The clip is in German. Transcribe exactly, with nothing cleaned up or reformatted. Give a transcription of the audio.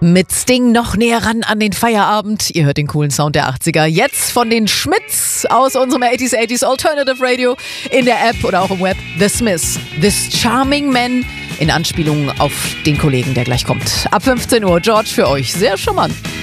Mit Sting noch näher ran an den Feierabend. Ihr hört den coolen Sound der achtziger. Jetzt von den Schmitz aus unserem achtziger achtziger Alternative Radio in der App oder auch im Web. The Smiths, This Charming Man, in Anspielung auf den Kollegen, der gleich kommt. Ab fünfzehn Uhr, George für euch. Sehr charmant.